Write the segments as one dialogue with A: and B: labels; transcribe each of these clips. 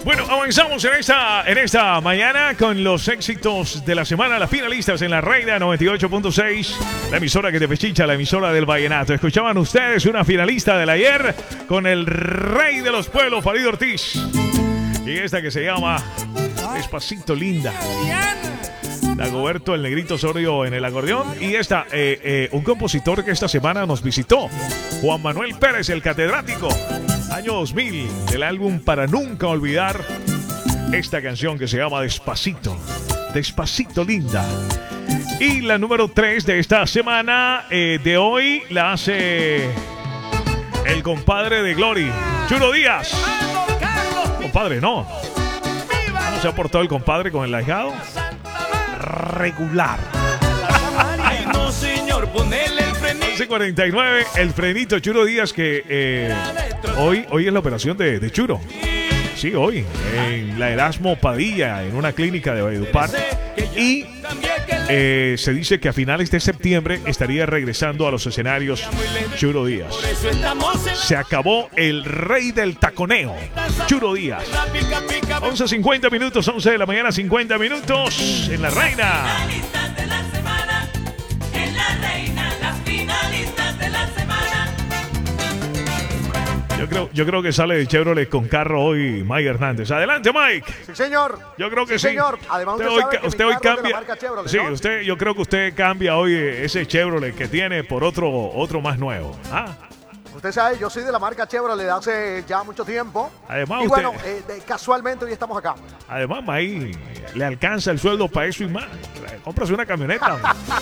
A: Bueno, avanzamos en esta mañana con los éxitos de la semana, las finalistas en la Reina 98.6, la emisora que te pechicha, la emisora del vallenato. Escuchaban ustedes una finalista del ayer con el rey de los pueblos, Farid Ortiz. Y esta que se llama Despacito Linda. Dagoberto el Negrito Osorio en el acordeón. Y esta, un compositor que esta semana nos visitó, Juan Manuel Pérez, el catedrático. Año 2000, del álbum Para Nunca Olvidar, esta canción que se llama Despacito, Despacito Linda. Y la número 3 de esta semana, de hoy, la hace el compadre de Glory, Churo Díaz. Compadre, no. ¿Cómo se ha portado el compadre con el ahijado? Regular.
B: Ay, no, señor, ponele el frenito.
A: 11:49, el frenito Churo Díaz, que hoy es la operación de Churo. Sí, hoy, en la Erasmo Padilla, en una clínica de Valledupar. Y se dice que a finales de septiembre estaría regresando a los escenarios Churo Díaz. Se acabó el rey del taconeo, Churo Díaz. 11:50 minutos, 11 de la mañana, 50 minutos en La Reina. Yo creo que sale de Chevrolet con carro hoy Mike Hernández. Adelante, Mike.
C: Sí, señor.
A: Yo creo que sí.
C: Señor. Además,
A: usted hoy cambia.
C: Chevrolet,
A: sí,
C: ¿no?
A: yo creo que usted cambia hoy ese Chevrolet que tiene por otro más nuevo.
C: Usted sabe, yo soy de la marca Chevrolet hace ya mucho tiempo.
A: Además,
C: y bueno, casualmente hoy estamos acá.
A: Además, Mike le alcanza el sueldo para eso y más. Cómprase una camioneta.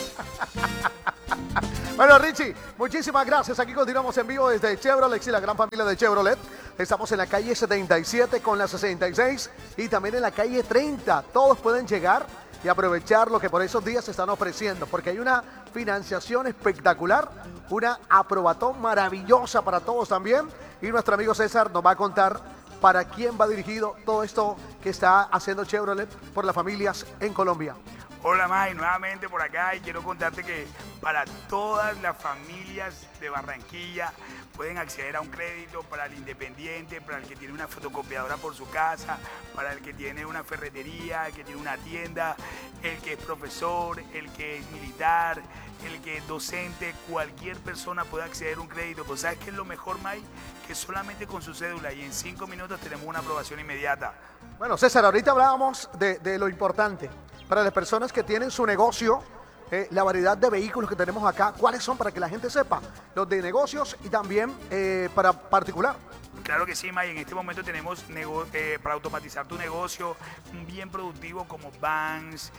C: Bueno, Richie, muchísimas gracias. Aquí continuamos en vivo desde Chevrolet y la gran familia de Chevrolet. Estamos en la calle 77 con la 66 y también en la calle 30. Todos pueden llegar y aprovechar lo que por esos días se están ofreciendo, porque hay una financiación espectacular, una aprobatón maravillosa para todos también. Y nuestro amigo César nos va a contar para quién va dirigido todo esto que está haciendo Chevrolet por las familias en Colombia.
D: Hola, May, nuevamente por acá y quiero contarte que para todas las familias de Barranquilla pueden acceder a un crédito para el independiente, para el que tiene una fotocopiadora por su casa, para el que tiene una ferretería, el que tiene una tienda, el que es profesor, el que es militar, el que es docente, cualquier persona puede acceder a un crédito. Pues ¿sabes qué es lo mejor, May? Que solamente con su cédula y en 5 minutos tenemos una aprobación inmediata.
C: Bueno, César, ahorita hablábamos de lo importante. Para las personas que tienen su negocio, la variedad de vehículos que tenemos acá, ¿cuáles son para que la gente sepa? Los de negocios y también para particular.
D: Claro que sí, May. En este momento tenemos para automatizar tu negocio bien productivo como Vans,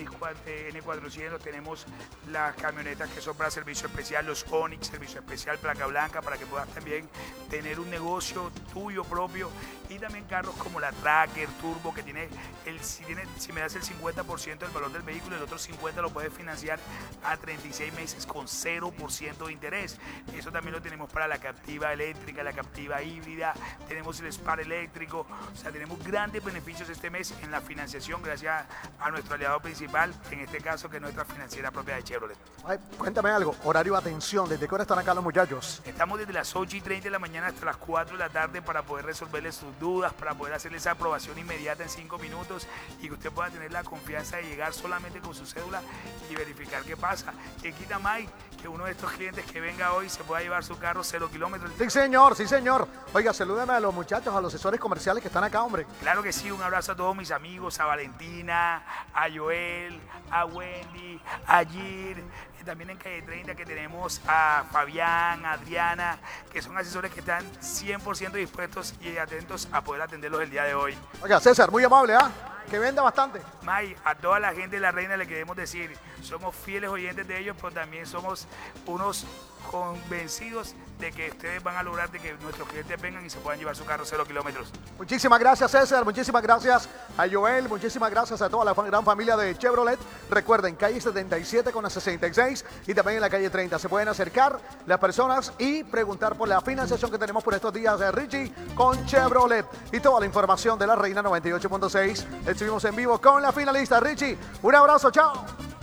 D: N400. Tenemos las camionetas que son para servicio especial, los Onix, servicio especial, placa blanca, para que puedas también tener un negocio tuyo propio. Y también carros como la Tracker Turbo, que si me das el 50% del valor del vehículo, el otro 50% lo puedes financiar a 36 meses con 0% de interés. Eso también lo tenemos para la Captiva eléctrica, la Captiva híbrida, tenemos el Spar eléctrico. O sea, tenemos grandes beneficios este mes en la financiación gracias a nuestro aliado principal, en este caso que es nuestra financiera propia de Chevrolet.
C: Ay, cuéntame algo, horario de atención, ¿desde qué hora están acá los muchachos?
D: Estamos desde las 8:30 de la mañana hasta las 4 de la tarde para poder resolverles sus dudas, para poder hacerles esa aprobación inmediata en 5 minutos y que usted pueda tener la confianza de llegar solamente con su cédula y verificar qué pasa. Que quita, Mike, que uno de estos clientes que venga hoy se pueda llevar su carro 0 kilómetros.
C: Sí, señor, sí, señor. Oiga, salúdame a los muchachos, a los asesores comerciales que están acá, hombre.
D: Claro que sí, un abrazo a todos mis amigos, a Valentina, a Joel, a Wendy, a Gir. También en calle 30 que tenemos a Fabián, a Adriana, que son asesores que están 100% dispuestos y atentos a poder atenderlos el día de hoy.
C: Oiga, César, muy amable, ¿ah? Que venda bastante.
D: May, a toda la gente de La Reina le queremos decir, somos fieles oyentes de ellos, pero también somos unos convencidos de que ustedes van a lograr de que nuestros clientes vengan y se puedan llevar su carro 0 kilómetros.
C: Muchísimas gracias, César. Muchísimas gracias a Joel. Muchísimas gracias a toda la gran familia de Chevrolet. Recuerden, calle 77 con la 66 y también en la calle 30. Se pueden acercar las personas y preguntar por la financiación que tenemos por estos días de Richie con Chevrolet. Y toda la información de La Reina 98.6. Estuvimos en vivo con la finalista Richie. Un abrazo, chao.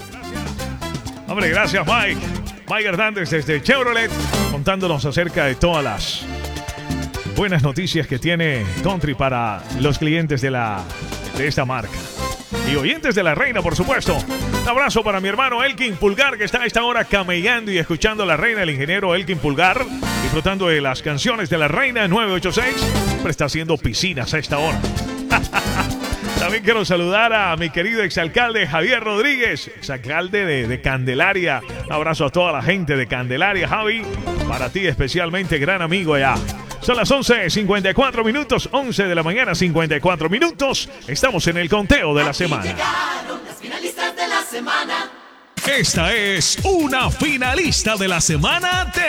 A: Hombre, gracias, Mike. Mike Hernández desde Chevrolet, contándonos acerca de todas buenas noticias que tiene Country para los clientes de esta marca. Y oyentes de La Reina, por supuesto. Un abrazo para mi hermano Elkin Pulgar, que está a esta hora camellando y escuchando La Reina. El ingeniero Elkin Pulgar, disfrutando de las canciones de La Reina 986. Siempre está haciendo piscinas a esta hora. También quiero saludar a mi querido exalcalde Javier Rodríguez, exalcalde de Candelaria. Un abrazo a toda la gente de Candelaria, Javi. Para ti especialmente, gran amigo allá. Son las 11:54 minutos, 11 de la mañana, 54 minutos. Estamos en el conteo de la semana.
E: Llegaron las finalistas de la semana.
B: Esta es una finalista de la semana de